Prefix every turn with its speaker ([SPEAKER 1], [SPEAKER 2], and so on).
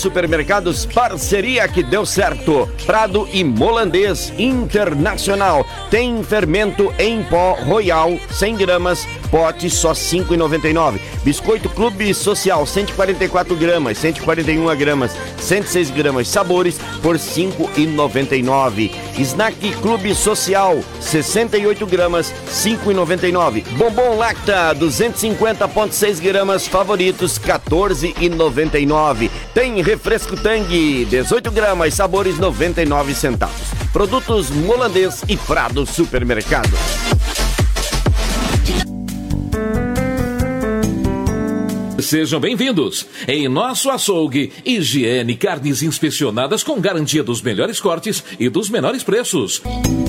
[SPEAKER 1] Supermercados, parceria que deu certo. Prado e Molandês Internacional. Tem fermento em pó Royal, 100 gramas, pote só R$ 5,99. Biscoito Clube Social, 144 gramas, 141 gramas, 106 gramas, sabores por R$ 5,99. Snack Clube Social, 68 gramas, R$ 5,99. Bombom Lacta, 250,6 gramas, favoritos, R$ 14,99. Tem refresco Tang, 18 gramas, sabores 99 centavos. Produtos Molandês e Prado Supermercado.
[SPEAKER 2] Sejam bem-vindos. Em nosso açougue, higiene, carnes inspecionadas com garantia dos melhores cortes e dos menores preços.